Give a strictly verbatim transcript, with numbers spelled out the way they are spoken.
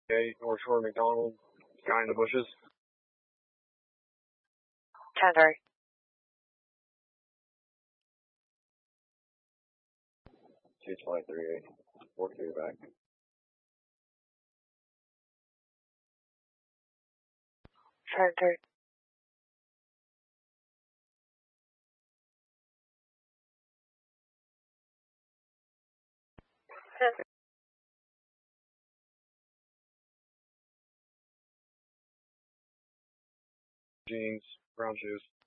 Okay, North Shore McDonald, guy in the bushes. ten thirty. two twenty-three, four two back. ten thirty. Jeans, brown shoes.